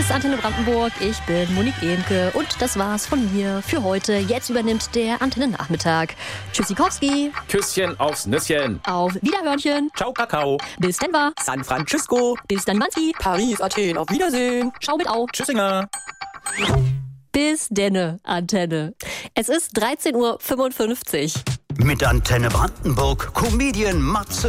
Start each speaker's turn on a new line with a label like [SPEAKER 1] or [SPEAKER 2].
[SPEAKER 1] ist Antenne Brandenburg, ich bin Monique Ehmke und das war's von mir für heute. Jetzt übernimmt der Antenne-Nachmittag. Tschüssikowski.
[SPEAKER 2] Küsschen aufs Nüsschen.
[SPEAKER 1] Auf Wiederhörnchen.
[SPEAKER 2] Ciao, Kakao.
[SPEAKER 1] Bis Denver.
[SPEAKER 3] San Francisco.
[SPEAKER 1] Bis dann, Manzi.
[SPEAKER 3] Paris, Athen. Auf Wiedersehen.
[SPEAKER 1] Schau mit Au.
[SPEAKER 2] Tschüssinger.
[SPEAKER 1] Bis denne, Antenne. Es ist 13:55 Uhr.
[SPEAKER 4] Mit Antenne Brandenburg Comedian Matze